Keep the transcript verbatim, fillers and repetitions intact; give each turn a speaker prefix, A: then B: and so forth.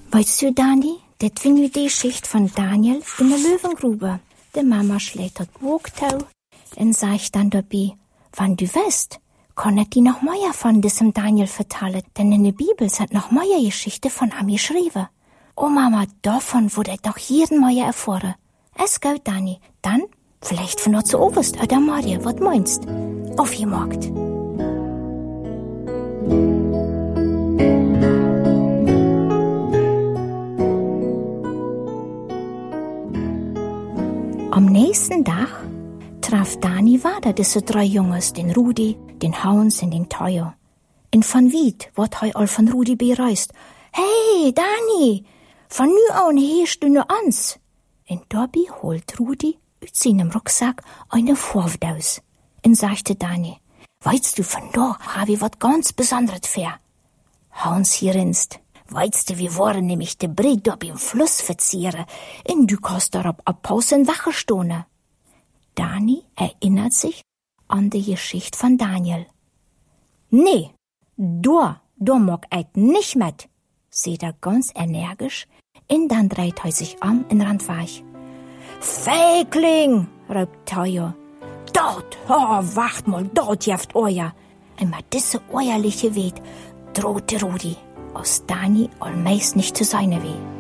A: Weißt du, Dani, das finde die Geschichte von Daniel in der Löwengrube. Die Mama schlägt das Wogtau und sagt dann dabei, wann du weißt, kann ich die noch mehr von diesem Daniel vertellen, denn in der Bibel sind noch mehr Geschichte von ihm geschrieben. Oh Mama, davon wurde ich doch jeden Mal erfahren. Es geht, Dani. Dann, vielleicht von dort zu Oberst oder Maria, was meinst? Aufgemerkt. Am nächsten Tag traf Dani weiter diese drei Jungs, den Rudi, den Hans und den Theo. Und von weit wird he all von Rudi bereist. Hey, Dani, von nu an hörst du nur ans. Und dabei holt Rudi aus seinem Rucksack eine Vorwurf aus. Und sagte Dani, weißt du, von da habe ich was ganz Besonderes für. Hans hier rinst. Weißt du, wir wollen nämlich de Brett dort im Fluss verzieren. Und du kannst darauf abpausen Wache stehen. Dani erinnert sich an die Geschichte von Daniel. Nee, da, da mag ich nicht mit, sagt er ganz energisch, und dann dreht er sich um und rennt weg. Feigling, ruft Theo. Dort, oh, wacht mal, dort jeft euer. Und mit diese eierliche Weh drohte Rudi, aus Dani allmeist nicht zu sein weh.